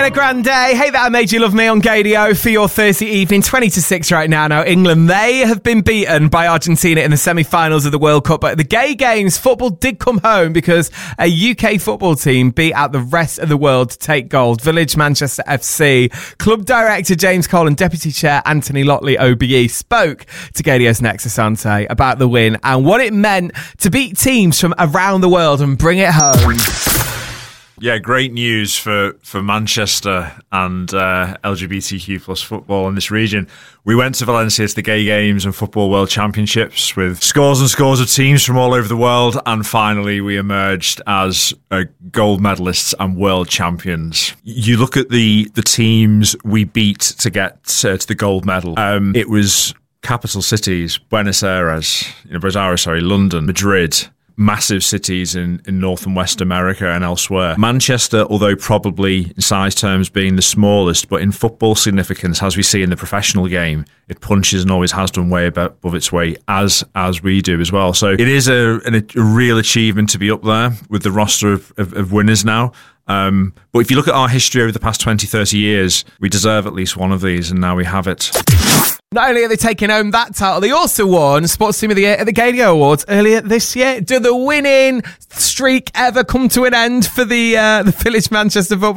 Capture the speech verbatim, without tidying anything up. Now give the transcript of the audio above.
Ariana Grande, Hey That I Made You Love Me on Gadio for your Thursday evening, twenty to six right now. Now, England, they have been beaten by Argentina in the semi-finals of the World Cup, but at the Gay Games, football did come home because a U K football team beat out the rest of the world to take gold. Village Manchester F C. Club director James Cole and deputy chair Anthony Lotley O B E spoke to Gadio's Next Asante about the win and what it meant to beat teams from around the world and bring it home. Yeah, great news for, for Manchester and uh, L G B T Q plus football in this region. We went to Valencia to the Gay Games and Football World Championships with scores and scores of teams from all over the world, and finally we emerged as uh, gold medalists and world champions. You look at the, the teams we beat to get uh, to the gold medal. Um, it was capital cities, Buenos Aires, you know, Buenos Aires, sorry, London, Madrid, massive cities in, in North and West America and elsewhere. Manchester, although probably in size terms being the smallest, but in football significance, as we see in the professional game, it punches and always has done way above its weight, as as we do as well. So it is a, a, a real achievement to be up there with the roster of, of, of winners now. Um, but if you look at our history over the past twenty, thirty years, we deserve at least one of these, and now we have it. Not only are they taking home that title, they also won Sports Team of the Year at the Gadio Awards earlier this year. Do the winning streak ever come to an end for the uh, the Village Manchester football